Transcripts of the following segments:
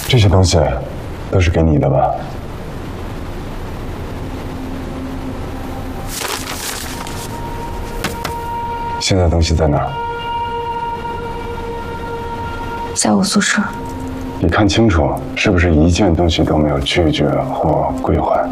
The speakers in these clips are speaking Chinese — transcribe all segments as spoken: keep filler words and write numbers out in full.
这些东西都是给你的吧？现在东西在哪儿？ 在我宿舍。 你看清楚，是不是一件东西都没有拒绝或归还？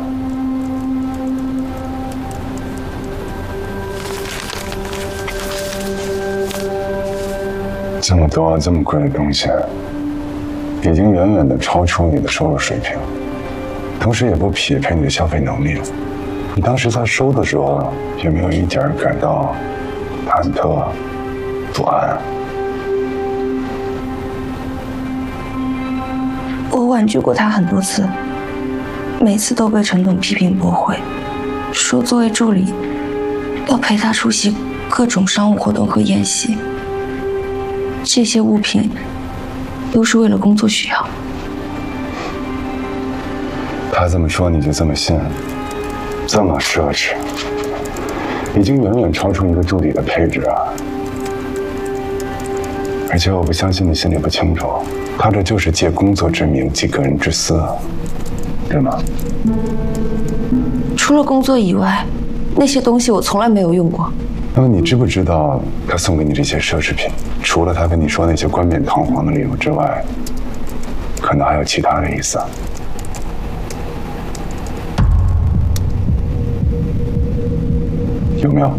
这么多这么贵的东西，已经远远的超出你的收入水平，同时也不匹配你的消费能力了。你当时在收的时候，有没有一点感到忐忑、不安？ 我婉拒过他很多次，每次都被陈董批评驳回，说作为助理要陪他出席各种商务活动和宴席，这些物品都是为了工作需要。 他这么说你就这么信？这么奢侈，已经远远超出一个助理的配置啊！而且我不相信你心里不清楚，他这就是借工作之名及个人之私，对吗？ 除了工作以外，那些东西我从来没有用过。 那么你知不知道，他送给你这些奢侈品，除了他跟你说那些冠冕堂皇的理由之外，可能还有其他的意思？有没有？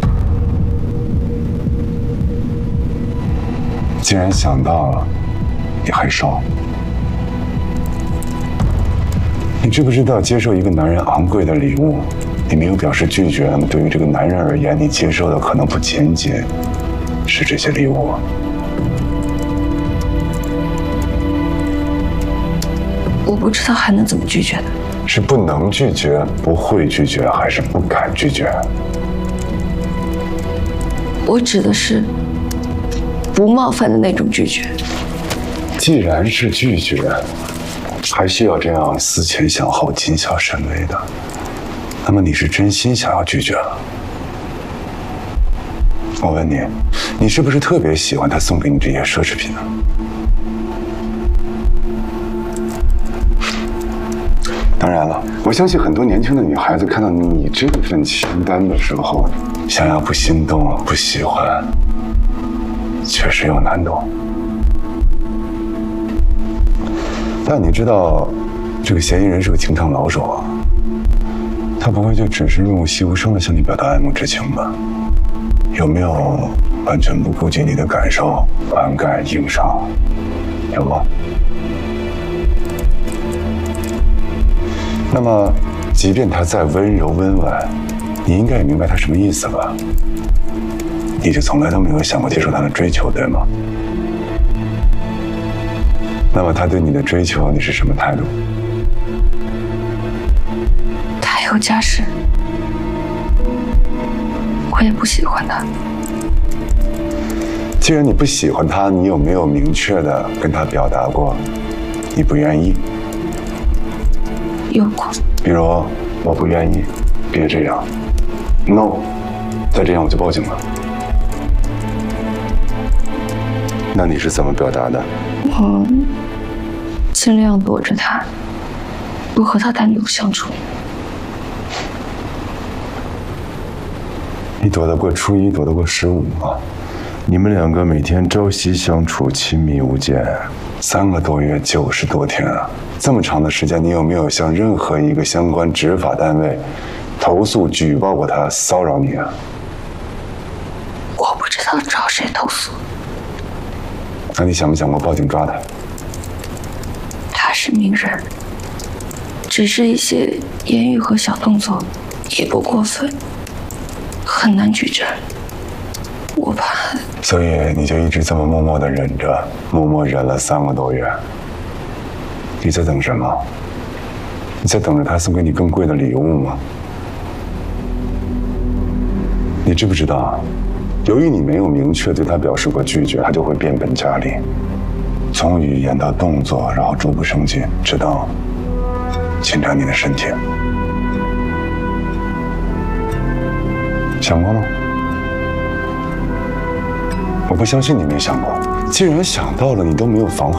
既然想到了，你还收？你知不知道，接受一个男人昂贵的礼物，你没有表示拒绝，那么对于这个男人而言，你接受的可能不仅仅是这些礼物。 我不知道还能怎么拒绝的。 是不能拒绝、不会拒绝，还是不敢拒绝？ 我指的是不冒犯的那种拒绝。 既然是拒绝，还是要这样思前想后、谨小慎微的。那么你是真心想要拒绝了？我问你，你是不是特别喜欢他送给你这些奢侈品呢？当然了，我相信很多年轻的女孩子看到你这份清单的时候，想要不心动、不喜欢，确实有难度。但你知道，这个嫌疑人是个情场老手啊，他不会就只是润物细无声的向你表达爱慕之情吧？有没有完全不顾及你的感受，暗盖硬上？有吗？那么，即便他再温柔温婉，你应该也明白他什么意思吧？你就从来都没有想过接受他的追求，对吗？那么他对你的追求，你是什么态度？ 他有家室，我也不喜欢他。 既然你不喜欢他，你有没有明确的跟他表达过你不愿意？ 有过。 比如我不愿意，别这样 ，no， 再这样我就报警了。那你是怎么表达的？ 我尽量躲着他，不和他单独相处。 你躲得过初一，躲得过十五吗？你们两个每天朝夕相处，亲密无间，三个多月，九十多天啊！这么长的时间，你有没有向任何一个相关执法单位投诉、举报过他骚扰你啊？ 我不知道找谁投诉。 那你想没想过报警抓他？ 他是名人，只是一些言语和小动作，也不过分，很难举证。我怕。 所以你就一直这么默默的忍着，默默忍了三个多月。你在等什么？你在等着他送给你更贵的礼物吗？你知不知道，由于你没有明确对他表示过拒绝，他就会变本加厉，从语言到动作，然后逐步升级，直到侵占你的身体。想过吗？我不相信你没想过。既然想到了，你都没有防